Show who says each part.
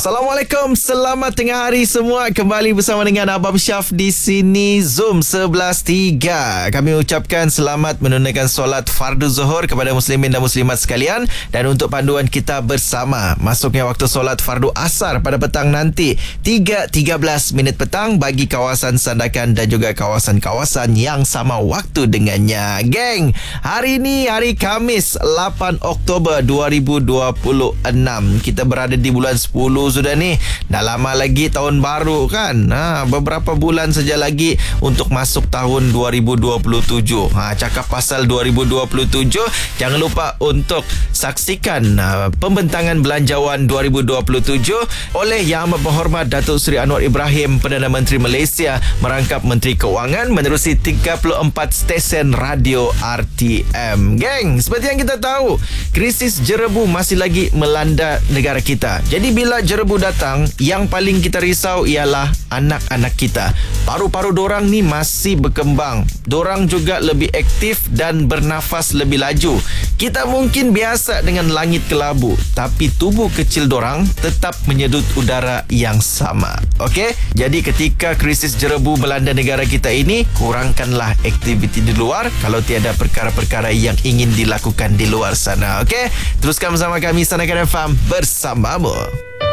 Speaker 1: Assalamualaikum, selamat tengah hari semua. Kembali bersama dengan Abang Syaf di sini Zoom 11.3. Kami ucapkan selamat menunaikan solat fardu zuhur kepada muslimin dan muslimat sekalian. Dan untuk panduan kita bersama, masuknya waktu solat fardu asar pada petang nanti 3.13 minit petang bagi kawasan Sandakan dan juga kawasan-kawasan yang sama waktu dengannya. Geng, hari ini hari Khamis 8 Oktober 2026. Kita berada di bulan 10 sudah ni. Dah lama lagi tahun baru kan. Beberapa bulan saja lagi untuk masuk tahun 2027. Cakap pasal 2027, jangan lupa untuk saksikan pembentangan belanjawan 2027 oleh Yang Amat Berhormat Datuk Seri Anwar Ibrahim, Perdana Menteri Malaysia, merangkap Menteri Kewangan menerusi 34 stesen radio RTM. Geng, seperti yang kita tahu, krisis jerebu masih lagi melanda negara kita. Jadi bila jerebu datang, yang paling kita risau ialah anak-anak kita. Paru-paru dorang ni masih berkembang. Dorang juga lebih aktif dan bernafas lebih laju. Kita mungkin biasa dengan langit kelabu, tapi tubuh kecil dorang tetap menyedut udara yang sama. Okey? Jadi ketika krisis jerebu melanda negara kita ini, kurangkanlah aktiviti di luar kalau tiada perkara-perkara yang ingin dilakukan di luar sana. Okey? Teruskan bersama kami Sandakan FM bersamamu.